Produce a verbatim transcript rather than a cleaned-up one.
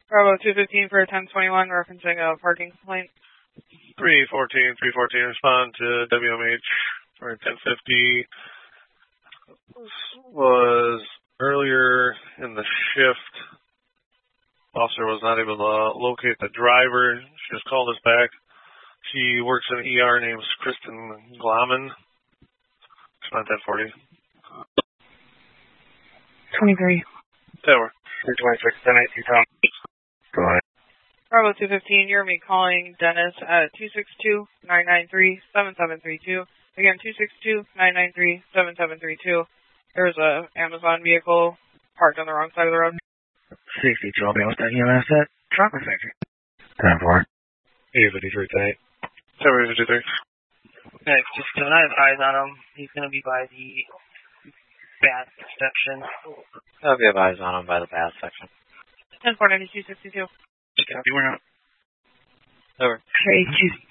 Bravo two fifteen for ten twenty-one, referencing a parking complaint. three fourteen, three fourteen, respond to W M H for ten fifty. This was earlier in the shift. Officer was not able to locate the driver. She just called us back. She works in E R, name's Kristen Glaman. Respond ten forty. twenty-three. Tower. three twenty-six, ten eighteen, Tom. Go ahead. Bravo two fifteen, you're me calling Dennis at two six two, nine nine three, seven seven three two. Again, two six two, nine nine three, seven seven three two. There's a Amazon vehicle parked on the wrong side of the road. sixty, I'll be able to you last that chocolate factory. ten four. eight fifty-three, ten eight. Tower eight fifty-three. Okay, just keep an eye eyes on him. He's going to be by the bath section. I'll be eyes on him by the bath section. ten four ninety-two sixty-two. Copy, we're not. Over. Hey,